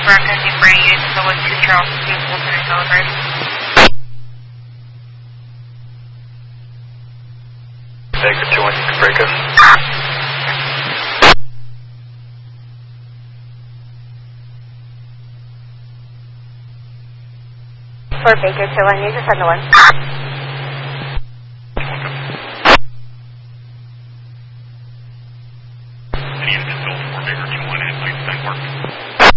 broadcasting for you to with 2 Charles Street, Fulton, Celebrate. Baker 2-1, you can break us. For Baker 2-1, you just had the 1. Any unit control for Baker 2-1.